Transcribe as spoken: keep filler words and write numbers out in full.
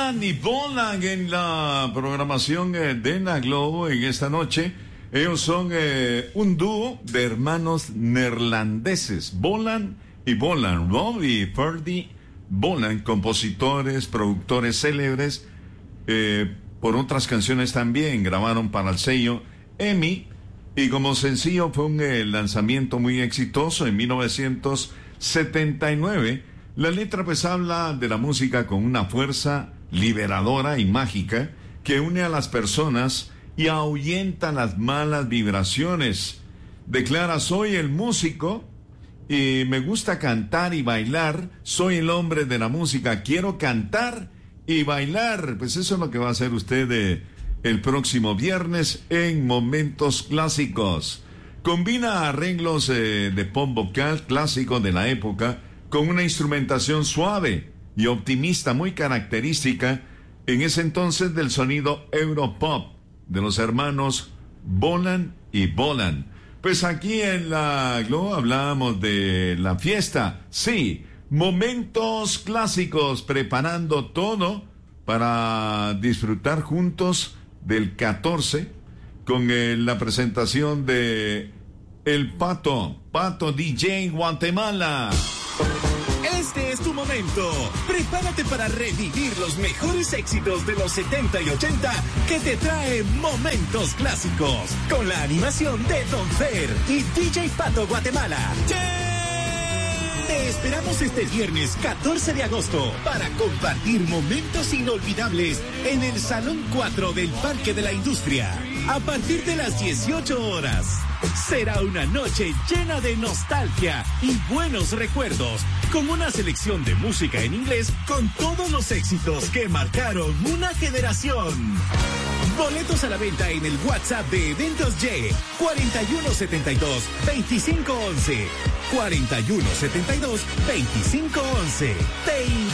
Bolan y Bolan en la programación eh, de La Globo en esta noche. Ellos son eh, un dúo de hermanos neerlandeses, Bolan y Bolan, Rob y Ferdy Bolan, compositores, productores célebres, eh, por otras canciones también, grabaron para el sello EMI, y como sencillo fue un eh, lanzamiento muy exitoso en mil novecientos setenta y nueve. La letra pues habla de la música con una fuerza liberadora y mágica que une a las personas y ahuyenta las malas vibraciones. Declara: soy el músico y me gusta cantar y bailar, soy el hombre de la música, quiero cantar y bailar. Pues eso es lo que va a hacer usted eh, el próximo viernes en Momentos Clásicos. Combina arreglos eh, de pop vocal clásico de la época con una instrumentación suave y optimista muy característica en ese entonces del sonido Europop de los hermanos Bolan y Bolan. Pues aquí en La Globo hablábamos de la fiesta, sí, Momentos Clásicos, preparando todo para disfrutar juntos del catorce con eh, la presentación de El Pato, Pato D J Guatemala. Este es tu momento. Prepárate para revivir los mejores éxitos de los setenta y ochenta que te trae Momentos Clásicos, con la animación de Don Fer y D J Pato Guatemala. ¡Yeah! Te esperamos este viernes catorce de agosto para compartir momentos inolvidables en el Salón cuatro del Parque de la Industria. A partir de las dieciocho horas. Será una noche llena de nostalgia y buenos recuerdos, con una selección de música en inglés con todos los éxitos que marcaron una generación. Boletos a la venta en el WhatsApp de Eventos Y, cuarenta y uno setenta y dos, veinticinco once. cuarenta y uno setenta y dos, veinticinco once. Te